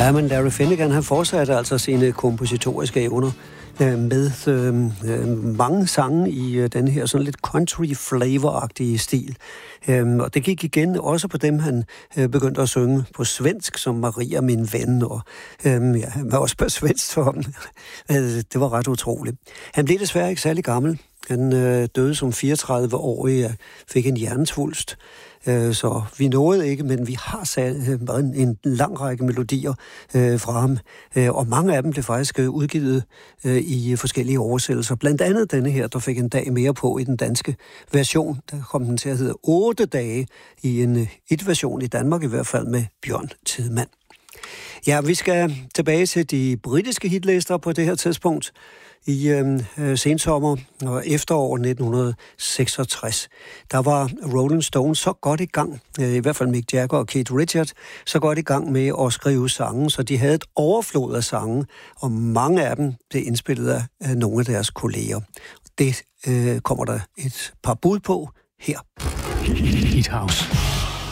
Ja, men Larry Finnegan, han fortsatte altså sine kompositoriske evner med mange sange i den her sådan lidt country flavor-agtige stil. Og det gik igen også på dem, han begyndte at synge på svensk, som Maria, min ven, og han var også på svensk for ham. Det var ret utroligt. Han blev desværre ikke særlig gammel. Han døde som 34-årig og fik en hjernesvulst. Så vi nåede ikke, men vi har en lang række melodier fra ham. Og mange af dem blev faktisk udgivet i forskellige oversættelser. Blandt andet denne her, der fik en dag mere på i den danske version. Der kom den til at hedde 8 dage i en version i Danmark, i hvert fald med Bjørn Tidemand. Ja, vi skal tilbage til de britiske hitlister på det her tidspunkt. I sensommer og efterår 1966, der var Rolling Stones så godt i gang, i hvert fald Mick Jagger og Keith Richards, så godt i gang med at skrive sange, så de havde et overflod af sange, og mange af dem blev indspillet af nogle af deres kolleger. Det kommer der et par bud på her. Hit House.